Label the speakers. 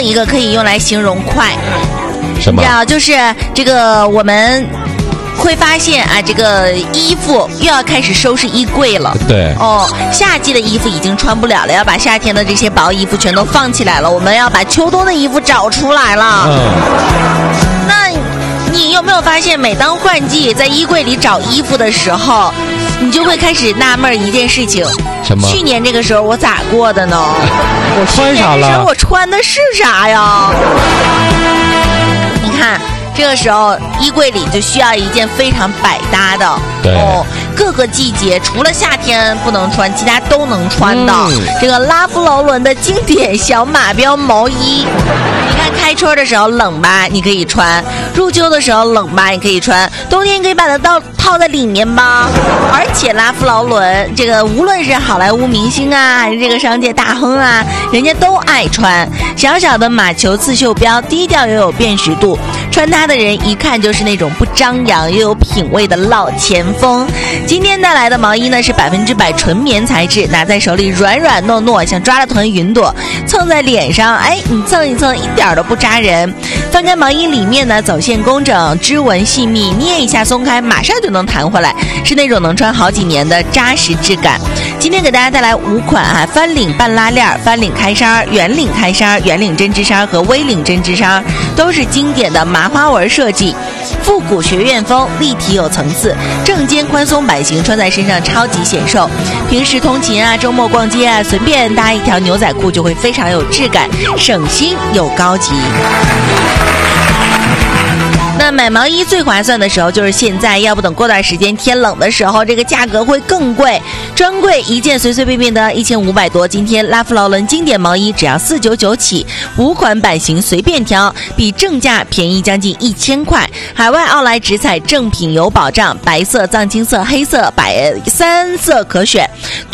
Speaker 1: 一个可以用来形容快，
Speaker 2: 什么？
Speaker 1: 你知道，就是这个我们会发现啊，这个衣服又要开始收拾衣柜了。
Speaker 2: 对
Speaker 1: 哦，夏季的衣服已经穿不了了，要把夏天的这些薄衣服全都放起来了。我们要把秋冬的衣服找出来了。那你有没有发现，每当换季在衣柜里找衣服的时候，你就会开始纳闷一件事情：
Speaker 2: 什么？
Speaker 1: 去年这个时候我咋过的呢？
Speaker 2: 我穿啥了？
Speaker 1: 我穿的是啥呀？你看。这个时候衣柜里就需要一件非常百搭的，各个季节除了夏天不能穿，其他都能穿的。这个拉夫劳伦的经典小马标毛衣，你看开春的时候冷吧，你可以穿；入秋的时候冷吧，你可以穿；冬天可以把它套在里面吧。而且拉夫劳伦这个无论是好莱坞明星啊，还是这个商界大亨啊，人家都爱穿。小小的马球刺绣标，低调又有辨识度，穿它的人一看就是那种不张扬又有品味的老前锋。今天带来的毛衣呢是100%纯棉材质，拿在手里软软糯糯，像抓了团云朵，蹭在脸上，哎，你蹭一蹭一点都不扎人。翻开毛衣里面呢，走线工整，织纹细密，捏一下松开，马上就能弹回来，是那种能穿好几年的扎实质感。今天给大家带来5款啊，翻领半拉链、翻领开衫、圆领开衫、圆领针织衫和微领针织衫，都是经典的麻花纹设计，复古学院风，立体有层次，正肩宽松版型，穿在身上超级显瘦。平时通勤啊，周末逛街啊，随便搭一条牛仔裤就会非常有质感，省心又高级。那买毛衣最划算的时候就是现在，要不等过段时间天冷的时候，这个价格会更贵。专柜一件随随便便的1500多，今天拉夫劳伦经典毛衣只要499起，5款版型随便挑，比正价便宜将近1000块。海外奥莱直采正品有保障，白色、藏青色、黑色、3色可选。